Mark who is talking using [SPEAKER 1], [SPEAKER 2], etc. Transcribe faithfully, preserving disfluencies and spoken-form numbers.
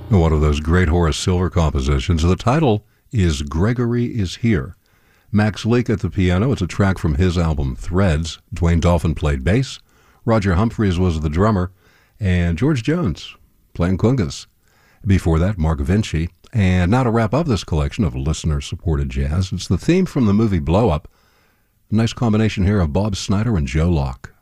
[SPEAKER 1] One of those great Horace Silver compositions. The title is Gregory is Here. Max Leake at the piano. It's a track from his album Threads. Dwayne Dolphin played bass. Roger Humphreys was the drummer. And George Jones playing congas. Before that, Mark Vinci. And now to wrap up this collection of listener-supported jazz, it's the theme from the movie Blow Up. A nice combination here of Bob Snyder and Joe Locke.